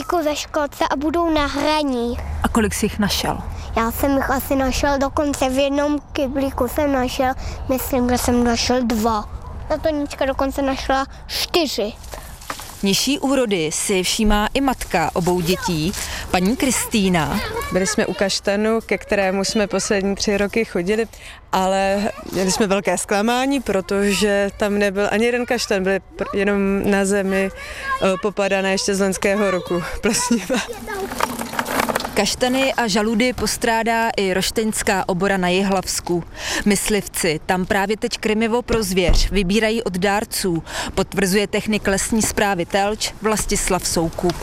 kyblíku ve školce a budou na hraní. A kolik jsi jich našel? Já jsem jich asi našel, dokonce v jednom kyblíku jsem našel, myslím, že jsem našel 2. Tatonička dokonce našla 4. Nižší úrody si všímá i matka obou dětí, paní Kristýna. Byli jsme u kaštanu, ke kterému jsme poslední 3 roky chodili, ale měli jsme velké zklamání, protože tam nebyl ani jeden kaštan, byly jenom na zemi popadané ještě z loňského roku. Plesniva. Kaštany a žaludy postrádá i rošteňská obora na Jihlavsku. Myslivci tam právě teď krmivo pro zvěř vybírají od dárců, potvrzuje technik lesní správy Telč Vlastislav Soukup.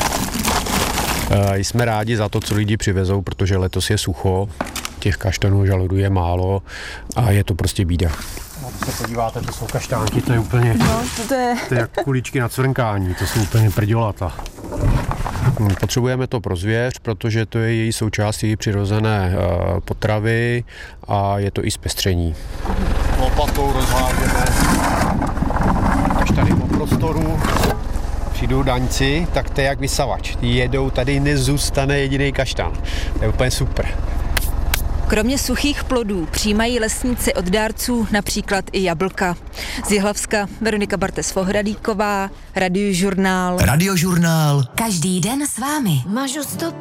Jsme rádi za to, co lidi přivezou, protože letos je sucho, těch kaštanů a žaludů je málo a je to prostě bída. Když se podíváte, to jsou kaštánky, to je úplně to je jak kuličky na cvrnkání, to jsou úplně prdělata. Potřebujeme to pro zvěř, protože to je její součástí přirozené potravy a je to i zpestření. Lopatou rozvážeme kaštany po prostoru. Přijdou daňci, tak to je jak vysavač. Jedou, tady nezůstane jediný kaštan. To je úplně super. Kromě suchých plodů přijímají lesníci od dárců například i jablka. Z Jihlavska Veronika Bartes-Vohradíková, Radiožurnál. Každý den s vámi.